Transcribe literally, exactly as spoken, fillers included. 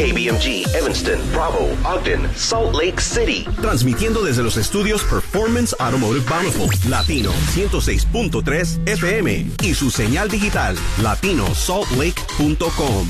K B M G, Evanston, Bravo, Ogden, Salt Lake City. Transmitiendo desde los estudios Performance Automotive Bountiful, Latino ciento seis punto tres F M y su señal digital latino salt lake punto com.